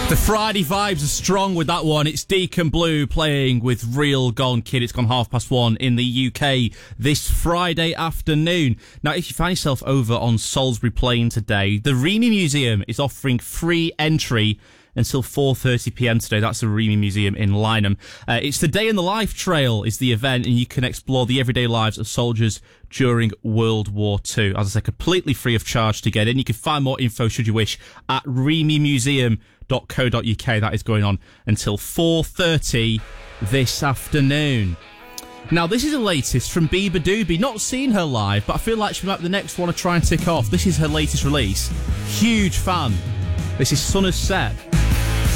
The Friday vibes are strong with that one. It's Deacon Blue playing with Real Gone Kid. It's gone 1:30 in the UK this Friday afternoon. Now, if you find yourself over on Salisbury Plain today, the Remy Museum is offering free entry until 4:30pm today. That's the Remy Museum in Lynham. It's the Day in the Life Trail is the event, and you can explore the everyday lives of soldiers during World War II. As I say, completely free of charge to get in. You can find more info, should you wish, at remymuseum.co.uk. That is going on until 4:30 this afternoon. Now, this is the latest from Bieber Doobie. Not seen her live, but I feel like she might be the next one to try and tick off. This is her latest release. Huge fan. This is Son of Set.